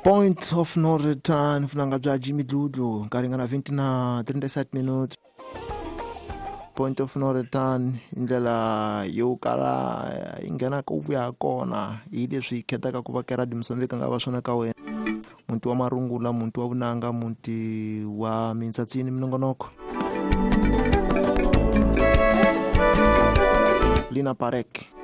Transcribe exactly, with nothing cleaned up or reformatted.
Point of no return funanga bya Jimmy Dudu nkaringana vinte na thirty-seven minutes. Point of no return indlela yo kala ingena ku vuya kona hi leswi khetaka ku va kera dimsambeka nga va swona ka wena muntu wa marungula muntu wa vunanga muntu wa mintsatsini minongonoko Lina Parek